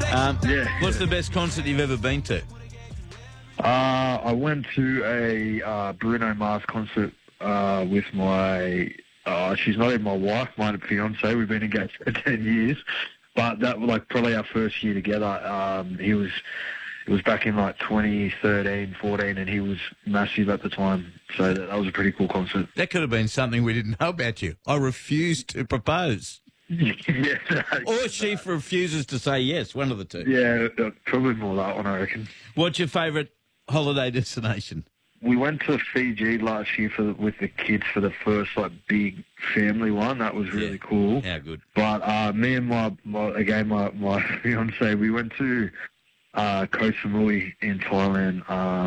Yeah. What's the best concert you've ever been to? I went to a Bruno Mars concert with my... she's not even my wife, my fiance. We've been engaged for 10 years. But that was probably our first year together. It was back in 2013, 14, and he was massive at the time. So that was a pretty cool concert. That could have been something we didn't know about you. I refused to propose. Yeah. Or she refuses to say yes, one of the two. Yeah, probably more that one, I reckon. What's your favourite holiday destination? We went to Fiji last year with the kids for the first big family one. That was really cool. How good. But me and my fiance, we went to Koh Samui in Thailand.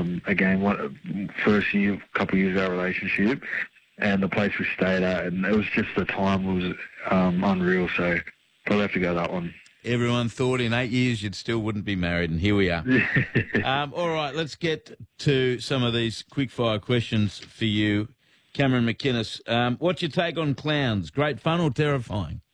First year, couple of years of our relationship, and the place we stayed at, and it was just the time was unreal. So probably have to go that one. Everyone thought in 8 years you'd still wouldn't be married, and here we are. All right, let's get to some of these quick-fire questions for you. Cameron McInnes, what's your take on clowns? Great fun or terrifying?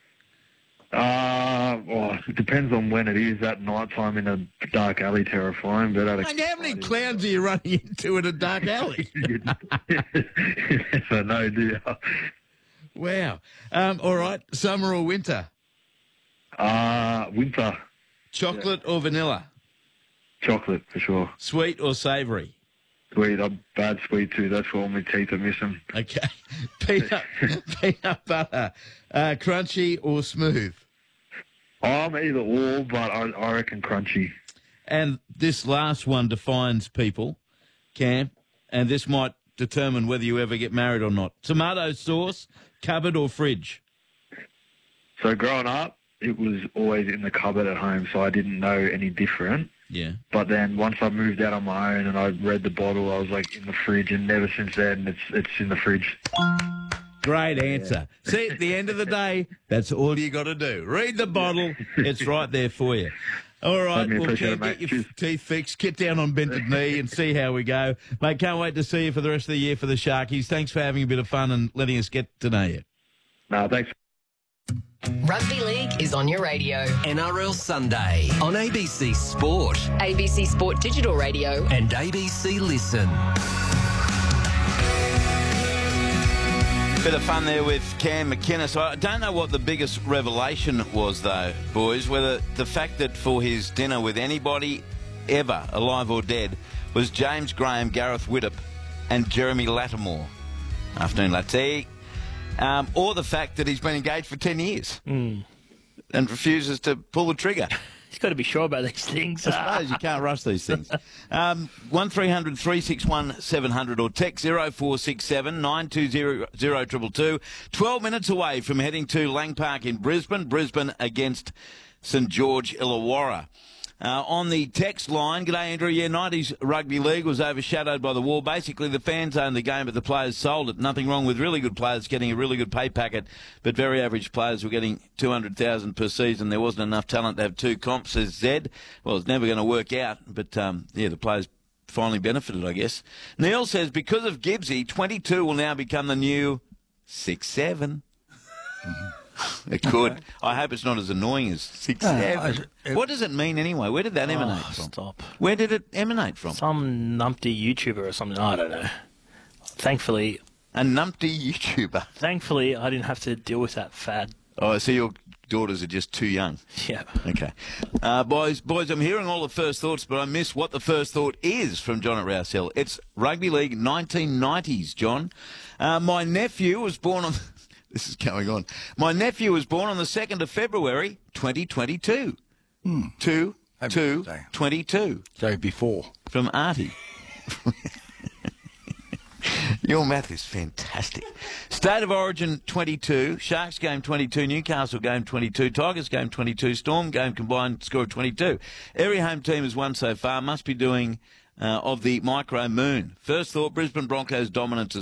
It depends on when it is. At night time in a dark alley, terrifying. But how many clowns are you running into in a dark alley? Yes, I know, dear. Wow. All right, summer or winter? Winter. Chocolate or vanilla? Chocolate, for sure. Sweet or savoury? Sweet. I'm bad sweet too. That's why all my teeth are missing. Okay. Peanut butter. Crunchy or smooth? I'm either or, but I reckon crunchy. And this last one defines people, Cam, and this might determine whether you ever get married or not. Tomato sauce, cupboard or fridge? So growing up, it was always in the cupboard at home, so I didn't know any different. Yeah. But then once I moved out on my own and I read the bottle, I was in the fridge, and ever since then, it's in the fridge. Great answer. Yeah. See, at the end of the day, that's all you got to do. Read the bottle. It's right there for you. All right, well, Cam, get your teeth fixed, get down on bended knee and see how we go. Mate, can't wait to see you for the rest of the year for the Sharkies. Thanks for having a bit of fun and letting us get to know you. No, thanks. Rugby League is on your radio. NRL Sunday on ABC Sport. ABC Sport Digital Radio. And ABC Listen. Bit of fun there with Cam McInnes. I don't know what the biggest revelation was, though, boys, whether the fact that for his dinner with anybody ever, alive or dead, was James Graham, Gareth Widdop and Jeremy Lattimore. Afternoon, Latte. Or the fact that he's been engaged for 10 years and refuses to pull the trigger. He's got to be sure about these things. I suppose you can't rush these things. 1300 361 700 or text 0467 920 222. 12 minutes away from heading to Lang Park in Brisbane. Brisbane against St George Illawarra. On the text line, g'day Andrew, 90s rugby league was overshadowed by the war. Basically, the fans owned the game, but the players sold it. Nothing wrong with really good players getting a really good pay packet, but very average players were getting $200,000 per season. There wasn't enough talent to have two comps, says Zed. Well, it's never going to work out, but the players finally benefited, I guess. Neil says, because of Gibbsy, 22 will now become the new 6'7". It could. I hope it's not as annoying as 6'7". What does it mean anyway? Where did that emanate from? Stop. Where did it emanate from? Some numpty YouTuber or something. I don't know. Thankfully... A numpty YouTuber? Thankfully, I didn't have to deal with that fad. Oh, so your daughters are just too young? Yeah. Okay. Boys, I'm hearing all the first thoughts, but I miss what the first thought is from John at Rouse Hill. It's Rugby League 1990s, John. My nephew was born on... This is going on. My nephew was born on the 2nd of February, 2022. 22. So before. From Artie. Your math is fantastic. State of Origin 22, Sharks game 22, Newcastle game 22, Tigers game 22, Storm game combined score of 22. Every home team has won so far, must be doing of the micro moon. First thought, Brisbane Broncos dominance